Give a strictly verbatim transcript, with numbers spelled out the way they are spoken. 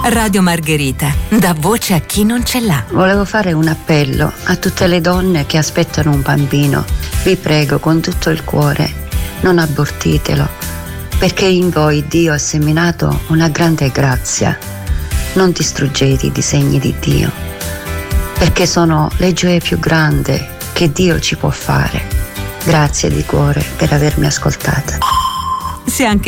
Radio Margherita, dà voce a chi non ce l'ha. Volevo fare un appello a tutte le donne che aspettano un bambino. Vi prego con tutto il cuore, non abortitelo, perché in voi Dio ha seminato una grande grazia. Non distruggete i disegni di Dio, perché sono le gioie più grandi che Dio ci può fare. Grazie di cuore per avermi ascoltata. Se anche